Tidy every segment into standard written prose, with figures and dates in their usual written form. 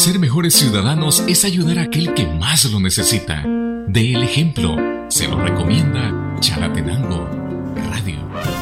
Ser mejores ciudadanos es ayudar a aquel que más lo necesita. Dé el ejemplo. Se lo recomienda Chalatenango Radio.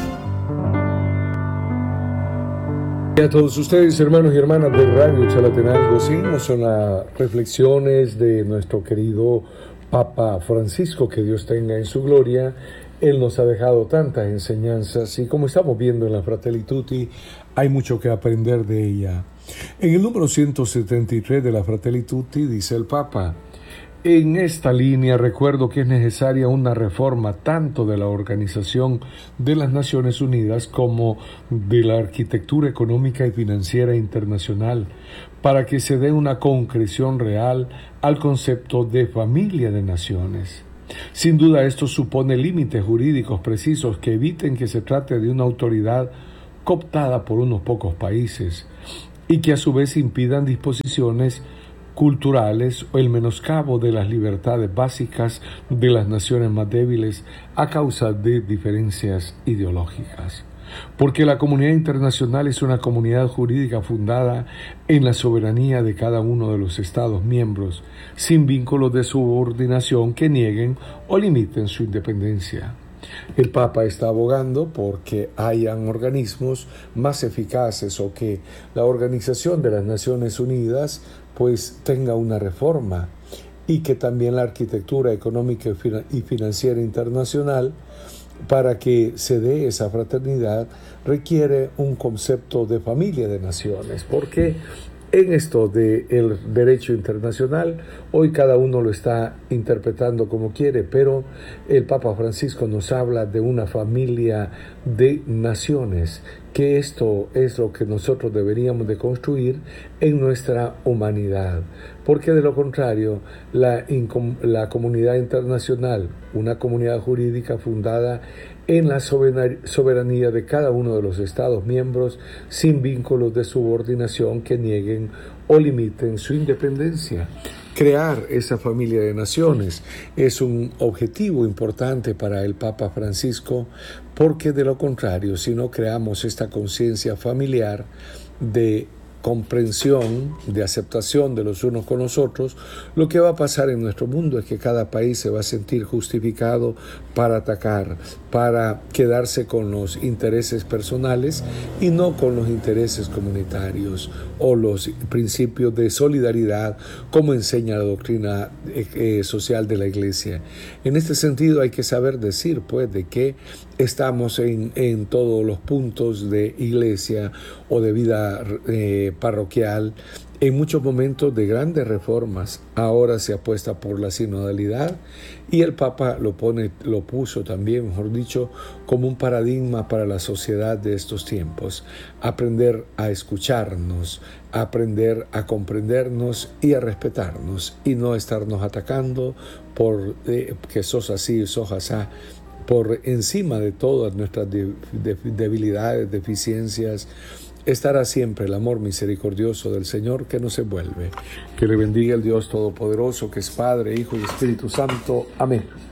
Y a todos ustedes, hermanos y hermanas de Radio Chalatenango, seguimos con las reflexiones de nuestro querido Papa Francisco, que Dios tenga en su gloria. Él nos ha dejado tantas enseñanzas y, como estamos viendo en la Fratelli Tutti, hay mucho que aprender de ella. En el número 173 de la Fratelli Tutti dice el Papa: en esta línea recuerdo que es necesaria una reforma tanto de la Organización de las Naciones Unidas como de la arquitectura económica y financiera internacional para que se dé una concreción real al concepto de familia de naciones. Sin duda esto supone límites jurídicos precisos que eviten que se trate de una autoridad cooptada por unos pocos países y que a su vez impidan disposiciones culturales o el menoscabo de las libertades básicas de las naciones más débiles a causa de diferencias ideológicas. Porque la comunidad internacional es una comunidad jurídica fundada en la soberanía de cada uno de los Estados miembros, sin vínculos de subordinación que nieguen o limiten su independencia. El Papa está abogando porque hayan organismos más eficaces o que la Organización de las Naciones Unidas pues tenga una reforma y que también la arquitectura económica y financiera internacional, para que se dé esa fraternidad, requiere un concepto de familia de naciones, porque en esto del derecho internacional, hoy cada uno lo está interpretando como quiere, pero el Papa Francisco nos habla de una familia de naciones, que esto es lo que nosotros deberíamos de construir en nuestra humanidad, porque de lo contrario, la comunidad internacional, una comunidad jurídica fundada en la soberanía de cada uno de los Estados miembros, sin vínculos de subordinación que nieguen o limiten su independencia. Crear esa familia de naciones es un objetivo importante para el Papa Francisco, porque de lo contrario, si no creamos esta conciencia familiar de comprensión, de aceptación de los unos con los otros, lo que va a pasar en nuestro mundo es que cada país se va a sentir justificado para atacar, para quedarse con los intereses personales y no con los intereses comunitarios o los principios de solidaridad, como enseña la doctrina social de la Iglesia. En este sentido hay que saber decir, pues, de que estamos en todos los puntos de iglesia o de vida parroquial, en muchos momentos de grandes reformas. Ahora se apuesta por la sinodalidad y el Papa lo puso también, mejor dicho, como un paradigma para la sociedad de estos tiempos. Aprender a escucharnos, aprender a comprendernos y a respetarnos y no estarnos atacando por que sos así, sos asá, por encima de todas nuestras debilidades, deficiencias. Estará siempre el amor misericordioso del Señor que nos envuelve. Que le bendiga el Dios Todopoderoso, que es Padre, Hijo y Espíritu Santo. Amén.